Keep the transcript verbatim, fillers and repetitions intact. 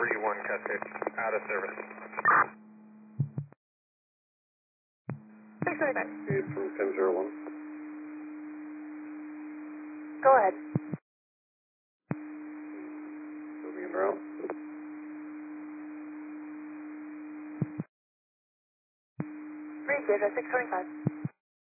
three one Cascade, out of service. six twenty-five. Cascade from ten zero one. Go ahead. Moving in route. Three, Data six twenty-five.